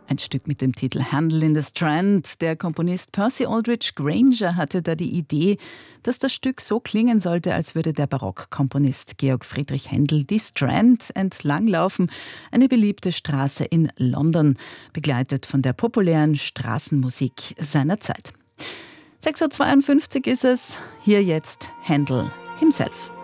Ein Stück mit dem Titel Handel in the Strand. Der Komponist Percy Aldrich Granger hatte da die Idee, dass das Stück so klingen sollte, als würde der Barockkomponist Georg Friedrich Händel die Strand entlanglaufen, eine beliebte Straße in London, begleitet von der populären Straßenmusik seiner Zeit. 6:52 Uhr ist es, hier jetzt Händel himself.